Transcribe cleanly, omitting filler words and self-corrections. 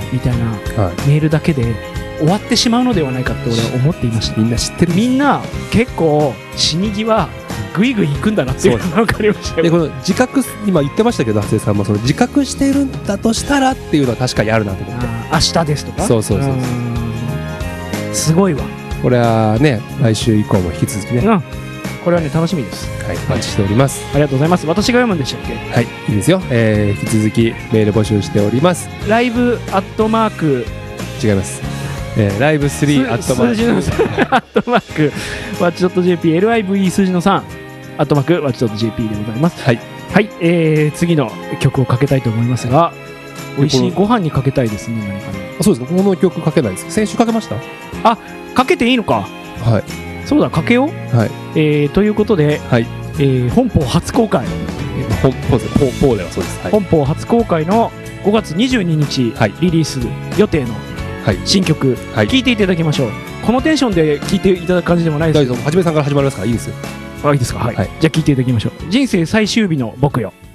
みたいなメールだけで終わってしまうのではないかって俺は思っていました。 みんな知ってる。 みんな結構死に際グイグイ行くんだなっていうのが分かりましたよ。 でこの自覚、今言ってましたけど長谷さんもその自覚しているんだとしたらっていうのは確かにあるなと思って。 明日ですとか。 そうそうそう、 すごいわ。 これはね来週以降も引き続きね、 これはね楽しみです。 はい、お待ちしております。 ありがとうございます。私が読むんでしたっけ。 はい、いいですよ。引き続きメール募集しております。 ライブアットマーク違います。ライブ3アットマーク数字のアットマークワッチドット JP LIVE 数字の3アットマークワッチドット JP でございます。 はいはい、次の曲をかけたいと思いますが、美味しいご飯にかけたいですね。何かね。 そうですね。この曲かけないです。先週かけました。 かけていいのか。 はい。 そうだ、かけよう。 はい。 ということで、 はい。 本邦初公開。 ポーではそうです。はい、 本邦初公開の5月22日、 はい、 リリース予定の新曲、 はい、 聴いていただきましょう。このテンションで聴いていただく感じでもないです。 大丈夫。はじめさんから始まりますからいいですよ。 いいですか。はい。じゃあ聴いていただきましょう。人生最終日の僕よ。